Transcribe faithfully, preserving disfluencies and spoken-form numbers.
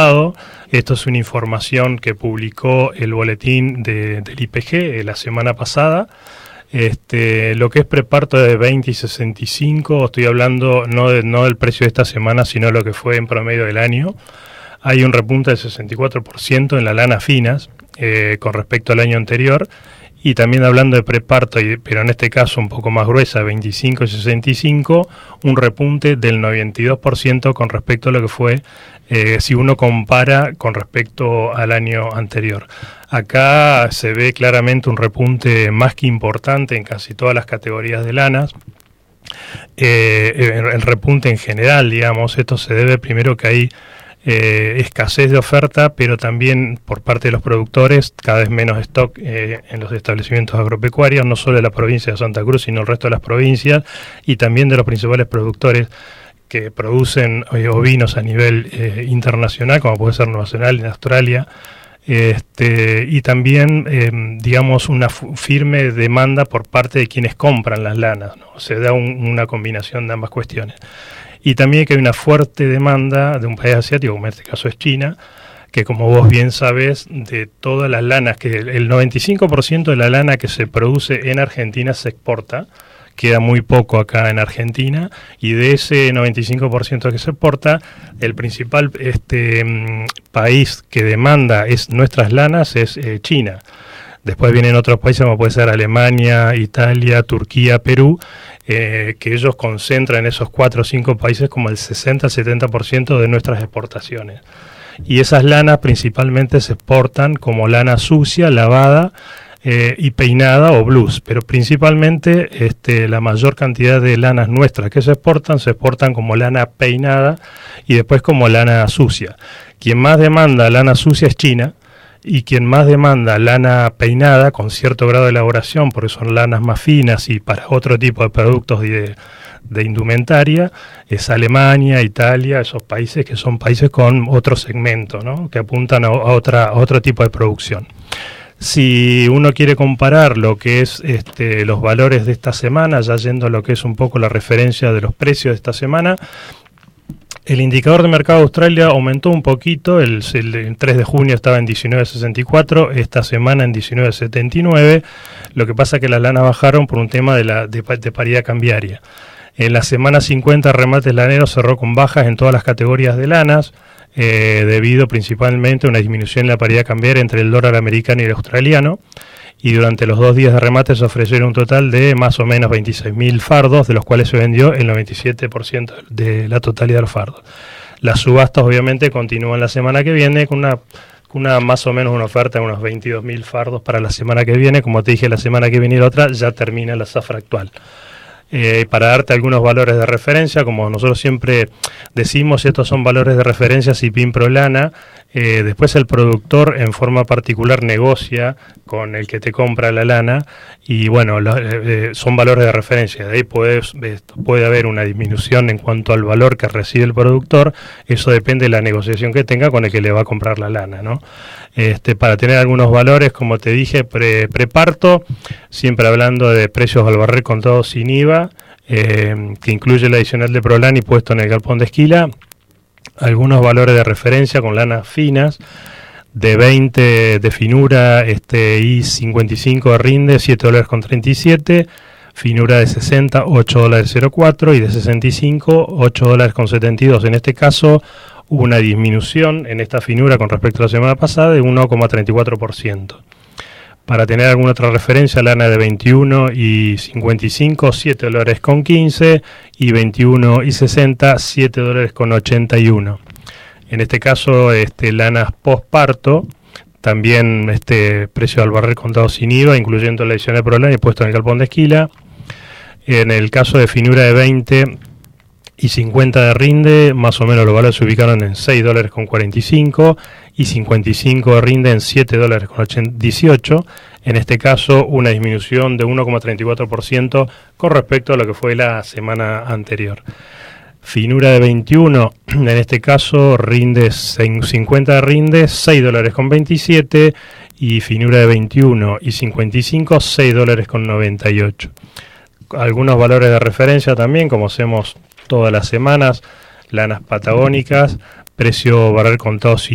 pasado. Esto es una información que publicó el boletín de, del I P G eh, la semana pasada. Este, lo que es preparto de veinte y sesenta y cinco, estoy hablando no, de, no del precio de esta semana, sino lo que fue en promedio del año. Hay un repunte del sesenta y cuatro por ciento en las lanas finas eh, con respecto al año anterior. Y también hablando de preparto, pero en este caso un poco más gruesa, veinticinco y sesenta y cinco, un repunte del noventa y dos por ciento con respecto a lo que fue, eh, si uno compara con respecto al año anterior. Acá se ve claramente un repunte más que importante en casi todas las categorías de lanas. Eh, el repunte en general, digamos, esto se debe primero que hay Eh, escasez de oferta, pero también por parte de los productores, cada vez menos stock eh, en los establecimientos agropecuarios, no solo de la provincia de Santa Cruz, sino el resto de las provincias, y también de los principales productores que producen eh, ovinos a nivel eh, internacional, como puede ser Nueva Zelanda, en Australia, este, y también, eh, digamos, una firme demanda por parte de quienes compran las lanas, ¿no? Se da un, una combinación de ambas cuestiones. Y también que hay una fuerte demanda de un país asiático, como en este caso es China, que como vos bien sabés, de todas las lanas, que el noventa y cinco por ciento de la lana que se produce en Argentina se exporta, queda muy poco acá en Argentina, y de ese noventa y cinco por ciento que se exporta, el principal este, país que demanda es nuestras lanas es eh, China. Después vienen otros países como puede ser Alemania, Italia, Turquía, Perú, eh, que ellos concentran en esos cuatro o cinco países como el sesenta al setenta por ciento de nuestras exportaciones. Y esas lanas principalmente se exportan como lana sucia, lavada eh, y peinada o blues, pero principalmente este, la mayor cantidad de lanas nuestras que se exportan, se exportan como lana peinada y después como lana sucia. Quien más demanda lana sucia es China, y quien más demanda lana peinada con cierto grado de elaboración, porque son lanas más finas y para otro tipo de productos de, de indumentaria, es Alemania, Italia, esos países que son países con otro segmento, ¿no? Que apuntan a, a, otra, a otro tipo de producción. Si uno quiere comparar lo que es este, los valores de esta semana, ya yendo a lo que es un poco la referencia de los precios de esta semana, el indicador de mercado de Australia aumentó un poquito, el, el, el tres de junio estaba en diecinueve sesenta y cuatro, esta semana en diecinueve setenta y nueve, lo que pasa es que las lanas bajaron por un tema de, la, de, de paridad cambiaria. En la semana cincuenta remates laneros cerró con bajas en todas las categorías de lanas, eh, debido principalmente a una disminución en la paridad cambiaria entre el dólar americano y el australiano, y durante los dos días de remate se ofrecieron un total de más o menos veintiséis mil fardos, de los cuales se vendió el noventa y siete por ciento de la totalidad de los fardos. Las subastas obviamente continúan la semana que viene con una, con una más o menos una oferta de unos veintidós mil fardos para la semana que viene. Como te dije, la semana que viene y la otra ya termina la zafra actual. Eh, para darte algunos valores de referencia, como nosotros siempre decimos, estos son valores de referencia Sipin Pro Lana. Eh, después el productor en forma particular negocia con el que te compra la lana y bueno, lo, eh, son valores de referencia. De ahí puede, puede haber una disminución en cuanto al valor que recibe el productor. Eso depende de la negociación que tenga con el que le va a comprar la lana, ¿no? Este, para tener algunos valores, como te dije, pre, preparto, siempre hablando de precios al barril contado sin I V A, eh, que incluye el adicional de Prolani puesto en el galpón de esquila. Algunos valores de referencia con lanas finas, de veinte de finura este, y cincuenta y cinco de rinde, siete dólares con treinta y siete, finura de sesenta, ocho dólares cero cuatro, y de sesenta y cinco, ocho dólares con setenta y dos. En este caso hubo una disminución en esta finura con respecto a la semana pasada de uno coma treinta y cuatro por ciento. Para tener alguna otra referencia, lana de veintiuno y cincuenta y cinco, siete dólares con quince, y veintiuno y sesenta, siete dólares con ochenta y uno. En este caso, este, lanas postparto, también este precio al barril contado sin I V A, incluyendo la edición de Prolani puesto en el galpón de esquila. En el caso de finura de veinte y cincuenta de rinde, más o menos los valores se ubicaron en seis dólares con cuarenta y cinco, y cincuenta y cinco de rinde en siete dólares con dieciocho. En este caso, una disminución de uno coma treinta y cuatro por ciento con respecto a lo que fue la semana anterior. Finura de veintiuno, en este caso, rinde cincuenta de rinde, seis dólares con veintisiete, y finura de veintiuno y cincuenta y cinco, seis dólares con noventa y ocho. Algunos valores de referencia también, como hacemos todas las semanas, lanas patagónicas, precio barril contado sin